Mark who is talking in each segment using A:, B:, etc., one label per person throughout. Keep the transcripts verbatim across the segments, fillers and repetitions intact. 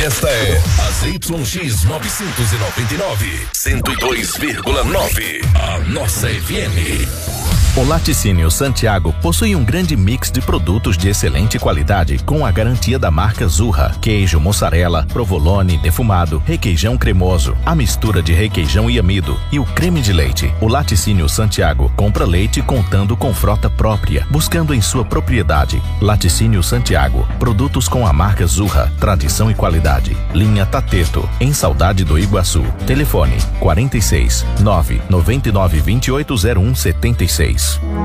A: Esta é a Y X novecentos e noventa e nove, cento e dois vírgula nove, a nossa F M.
B: O Laticínio Santiago possui um grande mix de produtos de excelente qualidade com a garantia da marca Zurra, queijo, mussarela, provolone, defumado, requeijão cremoso, a mistura de requeijão e amido e o creme de leite. O Laticínio Santiago compra leite contando com frota própria, buscando em sua propriedade. Laticínio Santiago, produtos com a marca Zurra, tradição e qualidade. Linha Tateto, em Saudade do Iguaçu. Telefone quarenta e seis, nove nove nove, vinte e oito zero um, setenta e seis.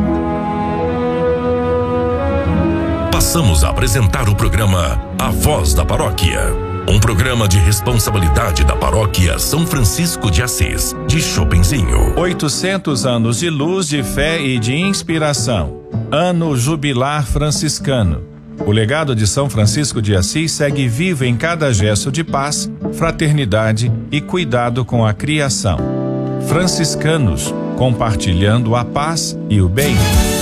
A: Passamos a apresentar o programa A Voz da Paróquia, um programa de responsabilidade da Paróquia São Francisco de Assis, de Chopinzinho.
C: oitocentos anos de luz, de fé e de inspiração. Ano jubilar franciscano. O legado de São Francisco de Assis segue vivo em cada gesto de paz, fraternidade e cuidado com a criação. Franciscanos, compartilhando a paz e o bem.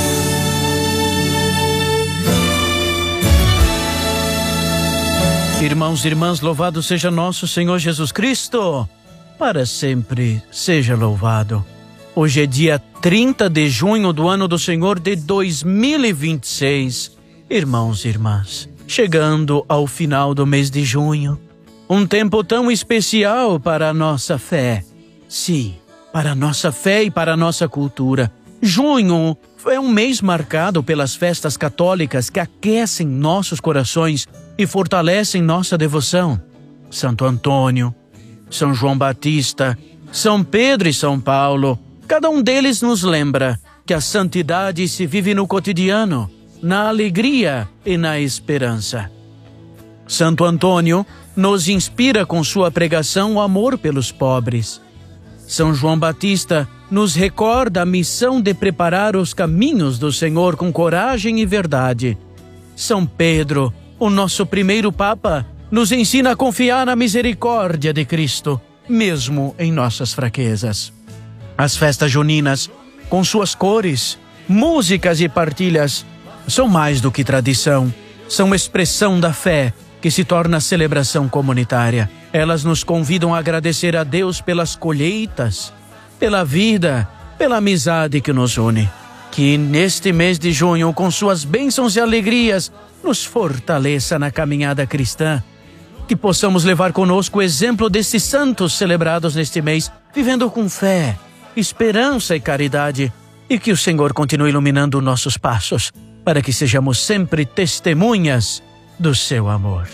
D: Irmãos e irmãs, louvado seja nosso Senhor Jesus Cristo, para sempre seja louvado. Hoje é dia trinta de junho do ano do Senhor de dois mil e vinte e seis. Irmãos e irmãs, chegando ao final do mês de junho, um tempo tão especial para a nossa fé. Sim, para a nossa fé e para a nossa cultura. Junho é um mês marcado pelas festas católicas que aquecem nossos corações e fortalecem nossa devoção. Santo Antônio, São João Batista, São Pedro e São Paulo, cada um deles nos lembra que a santidade se vive no cotidiano, na alegria e na esperança. Santo Antônio nos inspira com sua pregação o amor pelos pobres. São João Batista nos recorda a missão de preparar os caminhos do Senhor com coragem e verdade. São Pedro, o nosso primeiro Papa, nos ensina a confiar na misericórdia de Cristo, mesmo em nossas fraquezas. As festas juninas, com suas cores, músicas e partilhas, são mais do que tradição, são expressão da fé, que se torna celebração comunitária. Elas nos convidam a agradecer a Deus pelas colheitas, pela vida, pela amizade que nos une. Que neste mês de junho, com suas bênçãos e alegrias, nos fortaleça na caminhada cristã. Que possamos levar conosco o exemplo desses santos celebrados neste mês, vivendo com fé, esperança e caridade. E que o Senhor continue iluminando nossos passos, para que sejamos sempre testemunhas do seu amor.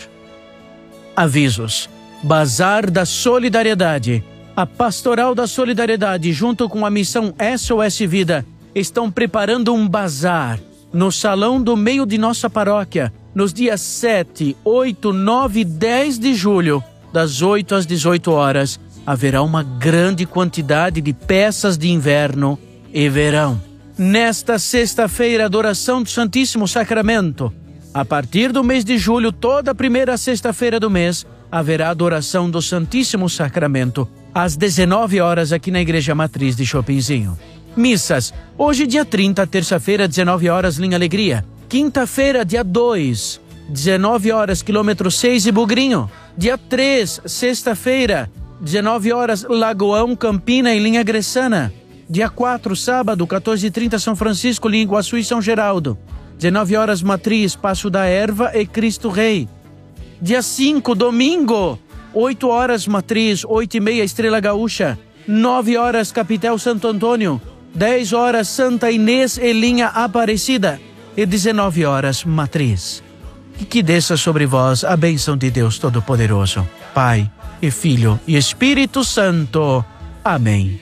D: Avisos: Bazar da Solidariedade. A Pastoral da Solidariedade, junto com a missão S O S Vida, estão preparando um bazar no Salão do Meio de nossa paróquia, nos dias sete, oito, nove e dez de julho, das oito às dezoito horas. Haverá uma grande quantidade de peças de inverno e verão. Nesta sexta-feira, adoração do Santíssimo Sacramento. A partir do mês de julho, toda a primeira sexta-feira do mês, haverá adoração do Santíssimo Sacramento, às dezenove horas, aqui na Igreja Matriz de Chopinzinho. Missas: hoje, dia trinta, terça-feira, dezenove horas, Linha Alegria. Quinta-feira, dia dois, dezenove horas, quilômetro seis e Bugrinho. Dia três, sexta-feira, dezenove horas, Lagoão, Campina e Linha Gressana. Dia quatro, sábado, quatorze e trinta, São Francisco, Linha Iguaçu e São Geraldo. dezenove horas, Matriz, Passo da Erva e Cristo Rei. Dia cinco, domingo, oito horas, Matriz, oito e meia, Estrela Gaúcha. nove horas, Capitel Santo Antônio. dez horas, Santa Inês e Linha Aparecida. E dezenove horas, Matriz. E que desça sobre vós a bênção de Deus Todo-Poderoso, Pai e Filho e Espírito Santo. Amém.